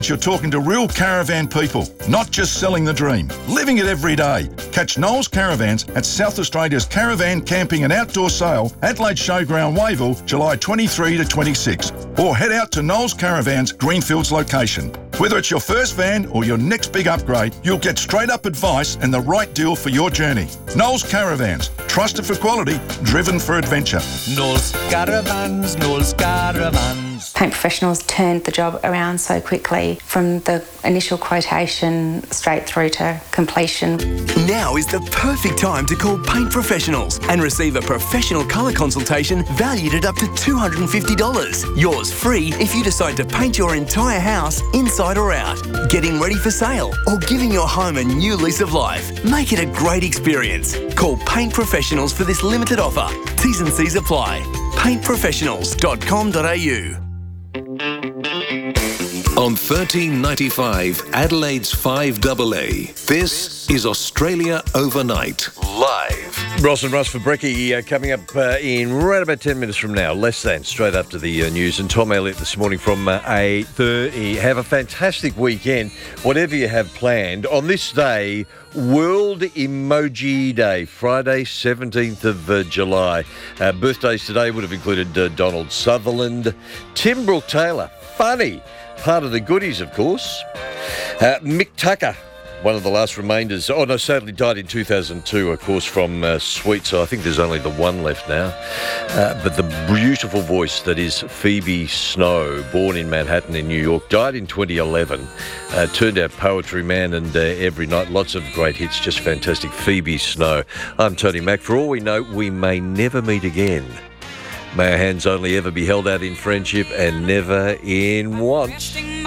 You're talking to real caravan people, not just selling the dream, living it every day. Catch Knowles Caravans at South Australia's Caravan Camping and Outdoor Sale, Adelaide Showground, Wavell, July 23 to 26. Or head out to Knowles Caravans, Greenfields location. Whether it's your first van or your next big upgrade, you'll get straight-up advice and the right deal for your journey. Knowles Caravans, trusted for quality, driven for adventure. Knowles Caravans, Knowles Caravans. Paint Professionals turned the job around so quickly from the initial quotation straight through to completion. Now is the perfect time to call Paint Professionals and receive a professional colour consultation valued at up to $250. Yours free if you decide to paint your entire house inside or out, getting ready for sale or giving your home a new lease of life. Make it a great experience. Call Paint Professionals for this limited offer. T's and C's apply. paintprofessionals.com.au. On 1395 Adelaide's 5AA, this is Australia Overnight, live. Ross and Russ for Brekkie coming up in right about 10 minutes from now, less than, straight after the news. And Tom Elliott this morning from 8:30. Have a fantastic weekend, whatever you have planned. On this day, World Emoji Day, Friday, 17th of July. Birthdays today would have included Donald Sutherland, Tim Brooke Taylor, funny, part of the goodies, of course. Mick Tucker, one of the last remainders. Oh, no, sadly died in 2002, of course, from Sweet, so I think there's only the one left now. But the beautiful voice that is Phoebe Snow, born in Manhattan in New York, died in 2011. Turned out poetry man and every night, lots of great hits, just fantastic. Phoebe Snow. I'm Tony Mack. For all we know, we may never meet again. May our hands only ever be held out in friendship and never in want.